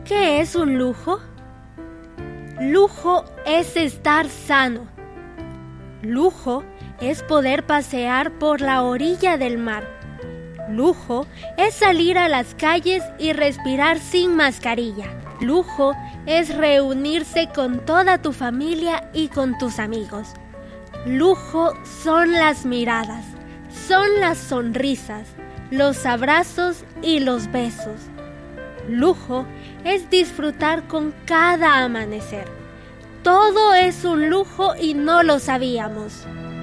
¿Qué es un lujo? Lujo es estar sano. Lujo es poder pasear por la orilla del mar. Lujo es salir a las calles y respirar sin mascarilla. Lujo es reunirse con toda tu familia y con tus amigos. Lujo son las miradas, son las sonrisas, los abrazos y los besos. Lujo es disfrutar con cada amanecer. Todo es un lujo y no lo sabíamos.